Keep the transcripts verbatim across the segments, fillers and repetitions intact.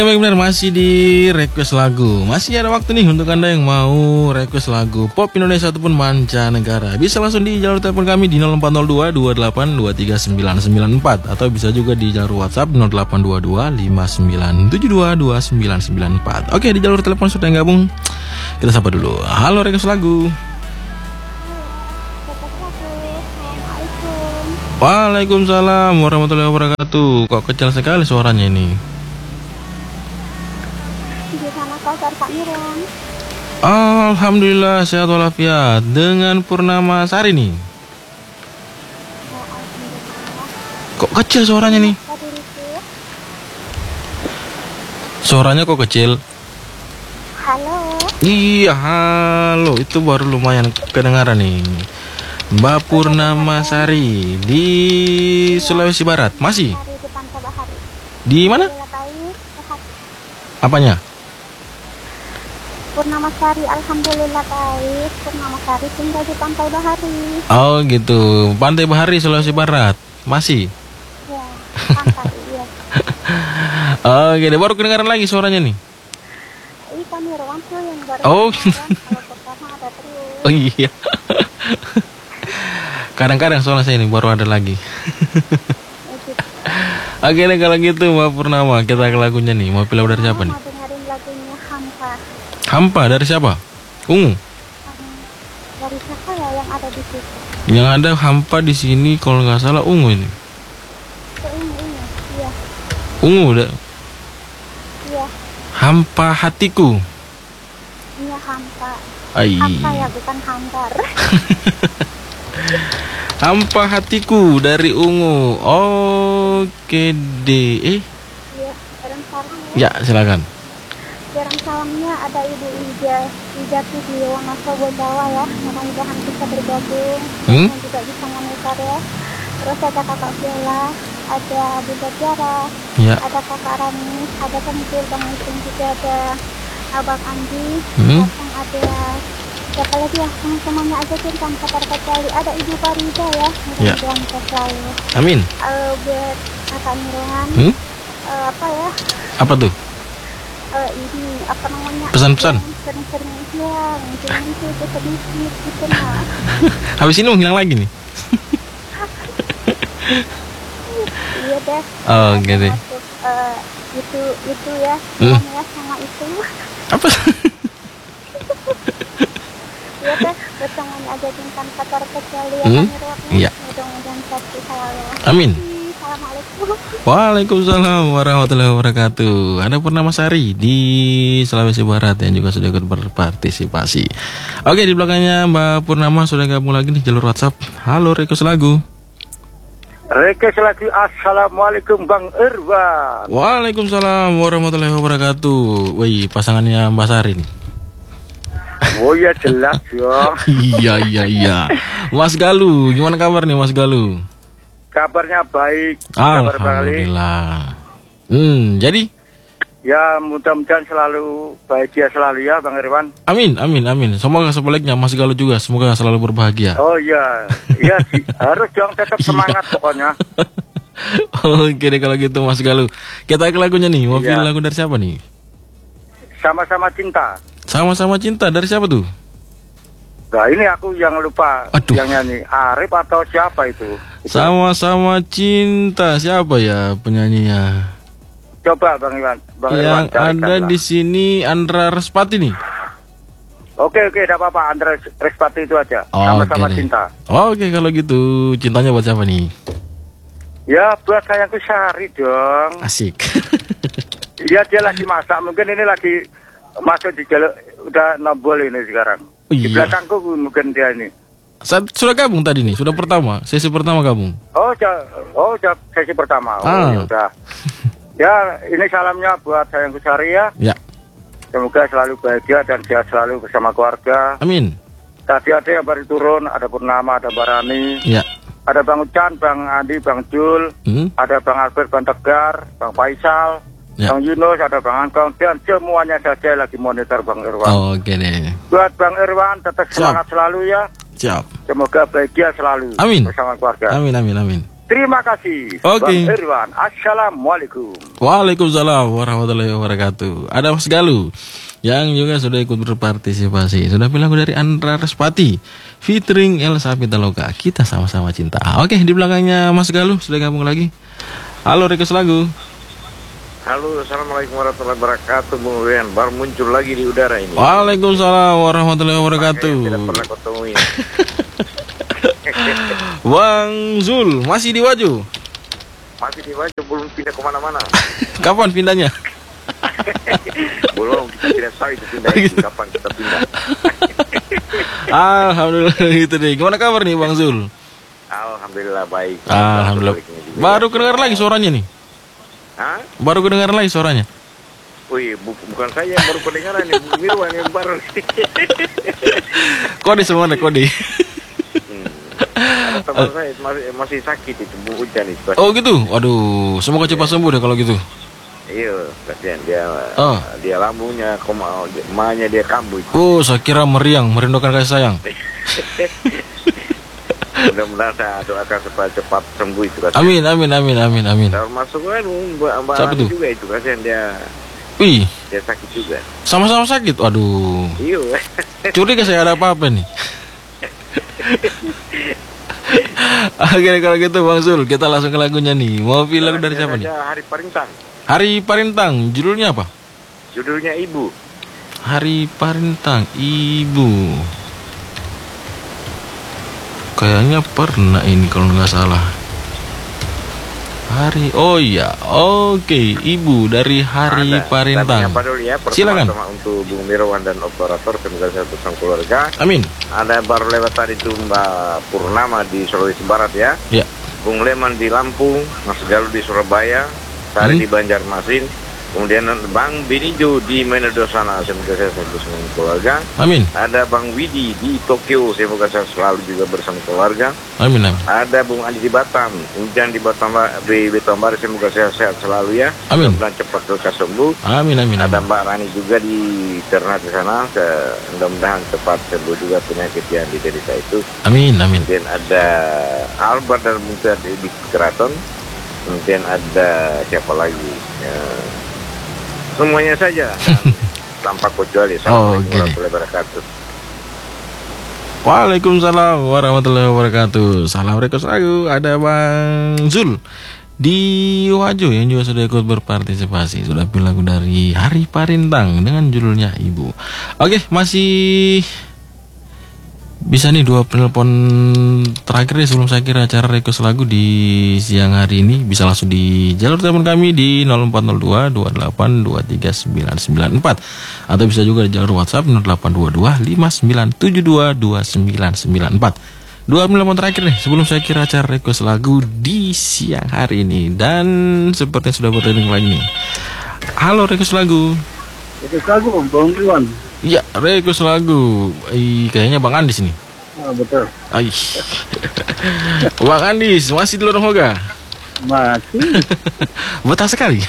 Benar masih di request lagu. Masih ada waktu nih untuk Anda yang mau request lagu pop Indonesia ataupun mancanegara. Bisa langsung di jalur telepon kami di nol empat nol dua dua delapan dua tiga sembilan sembilan empat atau bisa juga di jalur WhatsApp nol delapan dua dua lima sembilan tujuh dua dua sembilan sembilan empat. Oke, di jalur telepon sudah yang gabung. Kita sapa dulu. Halo, request lagu. Waalaikumsalam warahmatullahi wabarakatuh. Kok kecil sekali suaranya ini? Alhamdulillah sehat walafiat. Dengan Purnama Sari nih. Kok kecil suaranya nih? Suaranya kok kecil? Halo. Iya, halo. Itu baru lumayan kedengaran nih. Mbak Purnama Sari di Sulawesi Barat. Masih? Di mana? Apanya? Purnama Sari, alhamdulillah baik. Purnama Sari tinggal di Pantai Bahari. Oh gitu, Pantai Bahari Sulawesi Barat. Masih? Ya, pantai, iya. Oh gitu, baru kedengaran lagi suaranya nih. Ini kami Irwan tuh yang baru. Oh. Kalau pertama ada terus. Oh iya. Kadang-kadang soalnya saya ini baru ada lagi. Oke deh kalau gitu Mbak Purnama, kita ke lagunya nih. Mau pilih dari siapa nih? Mau dengerin lagunya Hampa. Hampa dari siapa? Ungu. Dari siapa ya yang ada di situ? Yang ada Hampa di sini kalau nggak salah Ungu ini. Ungu ini, iya. Ungu udah. Iya. Hampa hatiku. Iya Hampa. Ai. Hampa ya bukan hambar. Hampa hatiku dari Ungu. Oke deh. Eh. Iya, kirim salam ya. Ya, silakan. Kirim salamnya ada Ibu Ija, Ijati di Wonosobo Jawa ya. Mudah-mudahan bisa bergabung Hmm? dan juga bisa monitor ya. Terus ada Kakak Viola, ada Bunda Tiara, Ya. ada Kakak Rani, ada Pentil Bang Isin, juga ada Abang Andi, Hmm? dan ada siapa lagi ya, teman-temannya aja tuh tanpa terkecuali ada Ibu Farida ya, Ya. mudah-mudahan sehat selalu. Amin. Uh, buat Kakak Nirwan, Hmm? uh, apa ya, Apa tuh? uh, ini apa namanya, Pesan-pesan? yang sering-sering hilang, jangan itu sedikit gitu nah. Habis ini menghilang lagi nih. Iya deh. Oh, Ada gitu. masuk, uh, itu itu ya, Hmm. hilang ya sama itu. Apa? Iya deh, buat semuanya aja tanpa terkecuali ya, Hmm? Kak Nirwan. Iya. Mudah-mudahan sehat selalu. Amin. Assalamualaikum. Waalaikumsalam warahmatullahi wabarakatuh. Ada Purnama Sari di Sulawesi Barat yang juga sudah ikut berpartisipasi. Oke, di belakangnya Mbak Purnama sudah gabung lagi di jalur WhatsApp. Halo, request lagu. Request lagi. Assalamualaikum Bang Irwan. Waalaikumsalam warahmatullahi wabarakatuh. Wih, pasangannya Mbak Sari nih. Oh ya jelas ya. Iya, iya, iya. Mas Galuh, gimana kabar nih Mas Galuh? Kabarnya baik. Kabar baik. Alhamdulillah. Hmm, jadi? Ya mudah-mudahan selalu bahagia selalu ya Bang Irwan. Amin, amin, amin. Semoga sebaliknya Mas Galuh juga semoga selalu berbahagia. Oh iya, iya sih. Harus dong tetap semangat pokoknya. Oke deh kalau gitu Mas Galuh. Kita ke lagunya nih. Mau Iya. pilih lagu dari siapa nih? Sama-sama cinta. Sama-sama cinta dari siapa tuh? Nah ini aku yang lupa. Aduh. Yang nyanyi Arif atau siapa itu? Itu. Sama-sama cinta siapa ya penyanyinya? Coba Bang Irwan. Bang Irwan Yang ada di sini Andra Respati nih. Oke oke, tidak apa-apa. Andra Respati itu aja. Oh, Sama-sama oke deh. cinta. Oke kalau gitu cintanya buat siapa nih? Ya buat sayangku Sari dong. Asik. Iya dia lagi masak, mungkin ini lagi masuk di jalur, udah nobol ini sekarang. Oh, Di iya. belakangku mungkin dia ini. Saya sudah gabung tadi nih, sudah pertama, sesi pertama gabung. Oh, ja, oh ja, sesi pertama. Oh, Ah. ya udah. Ya, ini salamnya buat sayangku Sari ya. Ya, Semoga selalu bahagia dan sehat selalu bersama keluarga. amin. Tadi ada yang baru turun, ada Purnama, ada Barani, Ya. ada Bang Ucan, Bang Andi, Bang Jul, Hmm? ada Bang Albert, Bang Tegar, Bang Faisal, Ya. Bang Yunus, ada Bang Angkong, dan semuanya saja lagi monitor Bang Irwan. Oke deh. Buat Bang Irwan tetap Siap. semangat selalu ya. Siap. Semoga bahagia selalu Amin. bersama keluarga. Amin, amin, amin. Terima kasih. Oke. Bang Irwan. Assalamualaikum. Waalaikumsalam warahmatullahi wabarakatuh. Ada Mas Galuh yang juga sudah ikut berpartisipasi. Sudah pilih lagu dari Andra Respati featuring Elsa Pitaloka, Kita Sama-Sama Cinta. Oke, di belakangnya Mas Galuh sudah gabung lagi. Halo, request lagu. Halo, assalamualaikum warahmatullahi wabarakatuh, Bung Rian. Baru muncul lagi di udara ini. Waalaikumsalam warahmatullahi wabarakatuh. Tidak pernah ketemu ini. Bang Zul masih di Waju? Masih di Waju, belum pindah kemana-mana. Kapan pindahnya? Belum, kita tidak tahu itu pindah itu, kapan kita pindah. Alhamdulillah gitu deh. Gimana kabar nih Bang Zul? Alhamdulillah baik. Alhamdulillah. Baru kedengar lagi suaranya nih. Hah? Baru kedengar lagi suaranya. Wih, bu bukan saya yang baru kedengaran ini, Bu Mirwan yang baru. Kode semuanya kode. Karena teman saya masih, masih sakit itu, Bu Ujan itu. Oh gitu. Waduh, semoga cepat sembuh deh kalau gitu. Iya, kasihan dia. Oh. Dia lambungnya, koma, emaknya dia kambuh. Oh, saya kira meriang, merindukan kasih sayang. Mudah-mudahan saya doakan supaya cepat sembuh itu. Kasihan. Amin, amin, amin, amin, amin. Termasuk kan Mbak Mbak Siapa Rani tuh? juga itu, kasihan dia. Wih, Dia sakit juga. sama-sama sakit. Waduh. Iya. Curiga saya ada apa-apa nih. Oke, kalau gitu Bang Zul, kita langsung ke lagunya nih. Mau pilih lagu dari siapa nih? Hari Parintang. Hari Parintang, judulnya apa? Judulnya Ibu. Hari Parintang, Ibu. Kayaknya pernah ini kalau nggak salah. Hari, oh iya, oke, Ibu dari Hari Ada. Parintang. Dan apa dulu ya, pertama Silakan. sama untuk Bung Mirwan dan operator, semoga sehat bersama keluarga. Amin. Ada baru lewat tadi tuh Mbak Purnama di Sulawesi Barat ya. Ya. Bung Leman di Lampung, Mas Galuh di Surabaya, Sari Hmm. di Banjarmasin, kemudian Bang Benijo di Manado sana, semoga sehat bersama keluarga. Amin. Ada Bang Widi di Tokyo, semoga sehat selalu juga bersama keluarga. Amin, amin. Ada Bung Andi di Batam, Hujan di Batam, di Batam, semoga sehat-sehat selalu ya. Amin. Dan cepat lekas sembuh. Amin, amin, Ada amin. Mbak Rani juga di Ternate sana, ke- mudah-mudahan cepat sembuh juga penyakit yang diderita itu. Amin, amin. Kemudian ada Albert dan Bunta di di Keraton. Kemudian ada siapa lagi? Ya, semuanya saja. Tanpa kecuali. Oh, Assalamualaikum oke. warahmatullahi wabarakatuh. Waalaikumsalam warahmatullahi wabarakatuh. Salam request lagu. Ada Bang Zul di Wajo yang juga sudah ikut berpartisipasi. Sudah pilih lagu dari Hari Parintang dengan judulnya Ibu. Oke, masih bisa nih dua penelpon terakhir nih sebelum saya kira acara request lagu di siang hari ini. Bisa langsung di jalur telepon kami di nol empat nol dua dua delapan dua tiga sembilan sembilan empat, atau bisa juga di jalur WhatsApp nol delapan dua dua lima sembilan tujuh dua dua sembilan sembilan empat. Dua penelpon terakhir nih sebelum saya kira acara request lagu di siang hari ini. Dan sepertinya sudah berdering lagi nih. Halo, request lagu. Itu lagu Bang Irwan. Iya, request lagu. Ih, kayaknya Bang Andis nih. Ah, betul. Ay. Bang Andis masih di Lorong Hoga. Masih. Betah sekali.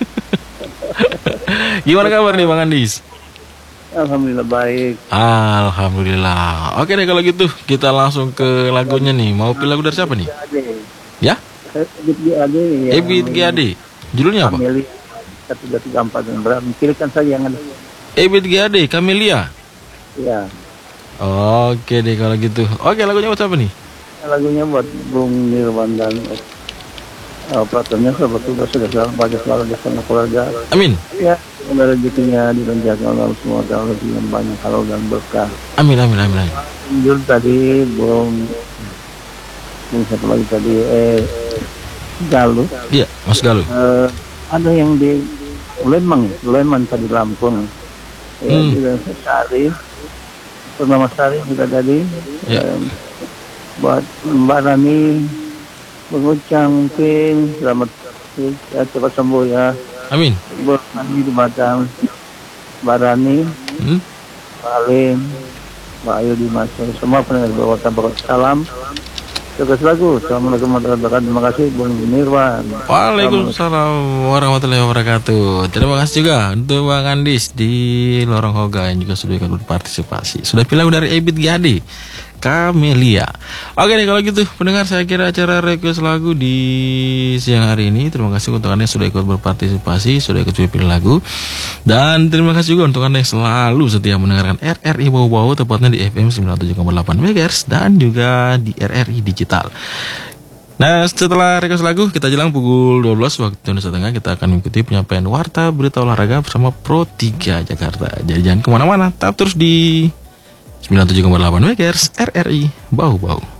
Gimana kabar nih Bang Andis? Alhamdulillah baik. Alhamdulillah. Oke deh kalau gitu kita langsung ke lagunya nih. Mau pilih lagu dari siapa nih? Ya? Ebit G A D. Ebit G A D. Judulnya apa? Family satu dua tiga empat dan berapa? Pilihkan saja yang ada. Ebit G A D, Camelia. Ya. Oke deh kalau gitu. Oke, lagunya buat siapa nih? Lagunya buat Bung Nirwan dan uh, operatornya sebetulnya sudah selalu pada selalu bersama keluarga. Amin. Ya, semoga rezekinya dilancarkan oleh semua Allah yang banyak halal dan berkah. Amin, amin, amin, amin. Jujur tadi Bung Bung siapa lagi tadi eh Galuh. Iya, Mas Galuh. Eh, ada yang di Lemang, Leman tadi Lampung. Ya, Hmm. juga Sari, Purnama Sari juga tadi. Ya. Eh, buat Mbak Rani, mengucapkan mungkin selamat ya, cepat sembuh ya. Amin. Buat Rani di Batam, Mbak Rani, Hmm? Mbak Alim, Mbak Ayu di Masuk, semua pernah berkata salam. Tugas lagu, Assalamualaikum warahmatullahi wabarakatuh. Terima kasih Bung Nirwan. Waalaikumsalam warahmatullahi wabarakatuh. Terima kasih juga untuk Bang Andis di Lorong Hoga yang juga sudah ikut berpartisipasi. Sudah pilih lagu dari Ebit G A D, Camelia. Oke nih kalau gitu pendengar, saya kira acara request lagu di siang hari ini. Terima kasih untuk Anda yang sudah ikut berpartisipasi, sudah ikut pilih lagu. Dan terima kasih juga untuk Anda yang selalu setia mendengarkan R R I Bau-Bau, tepatnya di F M sembilan puluh tujuh koma delapan megahertz dan juga di R R I Digital. Nah, setelah request lagu, kita jelang pukul dua belas waktu Indonesia Tengah, kita akan mengikuti penyampaian warta berita olahraga bersama Pro tiga Jakarta. Jadi jangan kemana-mana, tetap terus di sembilan puluh tujuh koma delapan megahertz R R I Bau-Bau.